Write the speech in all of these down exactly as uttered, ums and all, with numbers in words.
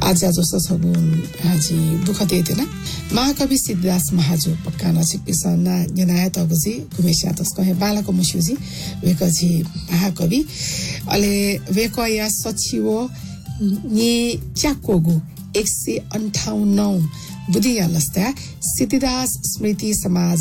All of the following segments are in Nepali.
आज जस्तो छगु हाजी दुख देतेन महाकवि सिद्धदास महाजु पक्का नछिकिसन जनाय तगुजी गुमेशा तस्को हे बालको मुशुजी वेकजी महाकवि अले वेकया सचिवो नि च्याकोगु एक सय अन्ठाउन्न बुधिया लस्ता सिद्धिदास स्मृति समाज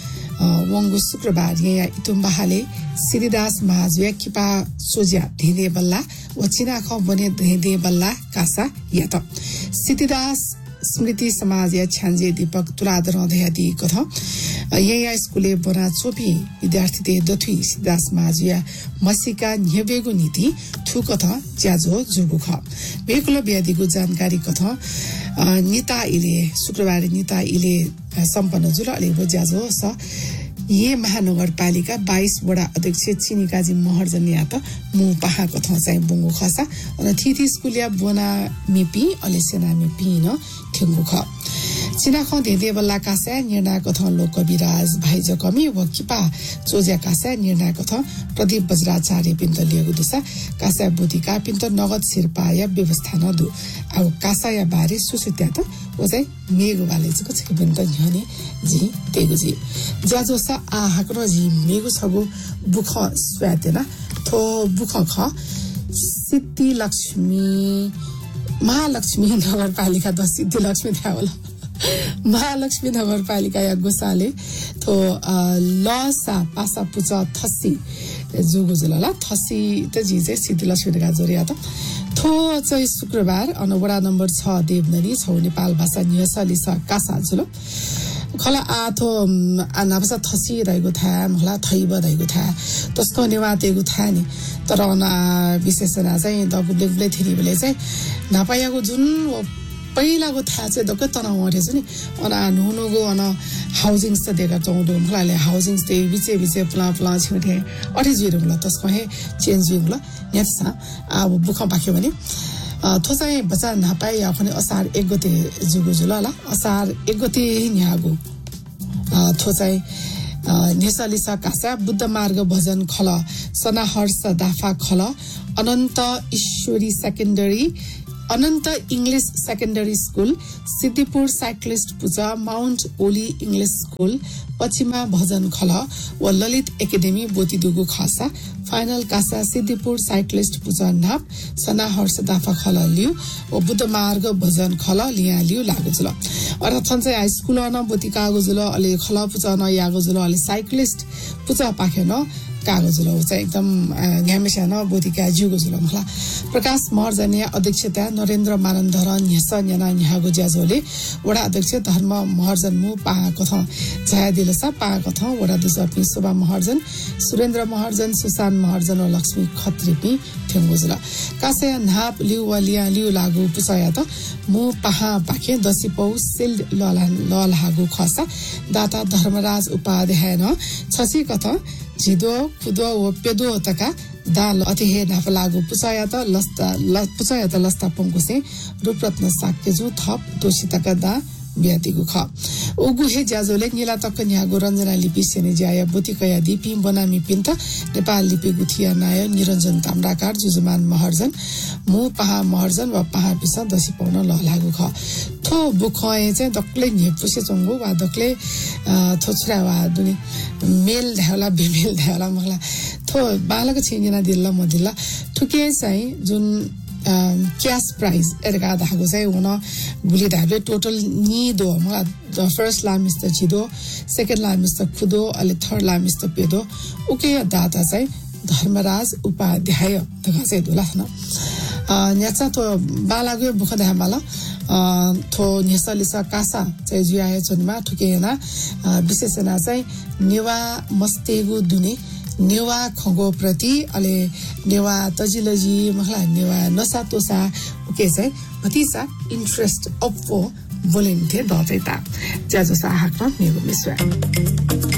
वंगु शुक्रबार यहाँ इतुम्बाहाले सिद्धिदास महाजुया किपा सोज्या ढेदे बल्ला वचिना ख बने ढेदे बल्ला कासा या त सिद्धिदास स्मृति समाज या छान्जे दीपक तुलादर अध्यय दी कथा यहाँ स्कुले बना चोपी विद्यार्थी ते दथुई सिद्धिदास महाजुया मसिका न्यबेगु नीति थु कथा ज्याजो जुगु ख बेकुलो ब्यादिगु जानकारी कथा निता इले शुक्रबार निता इले सम्पन्न जुल अले ज्याजो स ये महानगरपालिका बाइस वडा अध्यक्ष चिनिकाजी महर्जन या त मु पहा कथा चाहिँ बुंगु खसा अनि थिथि स्कुलिया बोना मिपी अले सेना मिपी न ठेंगु ख चिना ख देदे बल्ला कासा निर्णय कथा लोक कविराज भाइ जकमी व किपा चोज्या कासा निर्णय कथा प्रदीप बज्राचार्य पिन्त लिएको दुसा कासा बुतिका पिन्त नगद सिरपाया व्यवस्था न दु अब कासा या बारे सुसुत्या त ओ चाहिँ मेगु वाले चाहिँ कछ पिन्त झने जी तेगु जी ज्याजो सा आ हाक्रो जी मेगु छगु बुख स्वातेना थो बुख ख सिद्धि लक्ष्मी महालक्ष्मी नगरपालिका द सिद्धि लक्ष्मी थावला महालक्ष्मी नगरपालिका या गोसाले थो लसा पासा पुचा थसी जुगु जुलला थसी त जी चाहिँ सिद्धि लक्ष्मी का जोरिया त थो चाहिँ शुक्रबार अनवडा नम्बर छ देवनदी छ नेपाल भाषा नियसली स कासा जुल खला आथो अनाबसा थसी रहेको था मलाई थैब रहेको था तस्को नेवातेको था नि तर अना विशेषना चाहिँ दगुलेगुले थिरि बेले चाहिँ नपायाको जुन पहिलाको थाहा चाहिँ दक्क तनाव मरेछ नि अना नुनुगो अना हाउसिङ स देका चौदो मलाई हाउसिङ स्टे बिचे बिचे प्ला प्ला छिटे अठे जिरो ल तस्को हे चेन्ज जिरो ल यत्सा अब बुख पाक्यो भने थोसाई बच्चा नपाए आफने असार एक गते जुगु जुलला असार एक गते न्यागु थोसाई नेसलिसा कासा बुद्ध मार्ग भजन खल सना हर्ष दाफा खल अनन्त ईश्वरी सेकेन्डरी अनन्त English secondary school Siddhipur cyclist पूजा माउन्ट ओली इंग्लिश स्कूल पश्चिमा भजन खल व ललित एकेडेमी बोतीदुगु खासा फाइनल कासा सिद्धिपुर साइक्लिस्ट पूजा नाप सना हर्ष दाफा खल लिउ व बुद्ध मार्ग भजन खल लिया लिउ लागु जुल अर्थन चाहिँ हाई स्कुल न बोतीकागु जुल अले खल पूजा न यागु जुल अले साइक्लिस्ट पूजा पाखेन कागज जुल चाहिँ एकदम ग्यामेशा न बोतीका जुगु जुल मला प्रकाश महर्जनीय अध्यक्षता नरेन्द्र मानन्दरन यस जना न्यागु ज्याजोले वडा अध्यक्ष धर्म महर्जन मु पा कथा छाया दिलसा पा कथा वडा दुसपि शोभा महर्जन सुरेन्द्र महर्जन सुशान महर्जन र लक्ष्मी खत्रीपि थेंगु जुल कासे नाप लिउ वलिया लिउ लागु पुसया त मु पहा पाखे दसी पौ सिल लला ललागु खसा दाता धर्मराज उपाध्याय न छसी कथा जिदो खुदो व पेदो तका दाल अतिहे नाफ लागु पुसया त लस्ता पुसया त लस्ता पंकुसे रूपरत्न साक्यजु थप दोषितका दा ब्यातिगु ख ओगु हे ज्याजोले निला तक न्यागु रञ्जना लिपि सेने ज्याय बुतिकया दिपि बनामी पिन्त नेपाल लिपि गुथिया नाय निरञ्जन ताम्राकार जुजुमान महर्जन मु पहा महर्जन व पहा पिस दसी पाउन ल लागु ख थो बुखए चाहिँ दक्ले नेपुसे चंगु वा दक्ले थोछरा वा दुनी मेल धावला बेमेल धावला मला थो बालक छिजना दिल्ला म दिल्ला थुके चाहिँ जुन क्याश प्राइज एरगा धागो चाहिँ हुन गुली धाबे टोटल नि दो मलाई द फर्स्ट लाम इज द छिदो सेकेन्ड लाम इज द खुदो अले थर्ड लाम इज द पेदो ओके दाता चाहिँ धर्मराज उपाध्याय दगा चाहिँ दुला न न्याचा तो बालागो बुख धामाला थो न्यासलिसा कासा चाहिँ जुयाए चनमा ठुकेना विशेषना चाहिँ नेवा मस्तेगु दुने नेवा खगो प्रति अले नेवा तजिलजी मला नेवा नसा तोसा ओके चाहिँ भतिसा इन्ट्रेस्ट अप फो भोलिन्टियर दचैता ज्याजो साहक मेरो मिसवा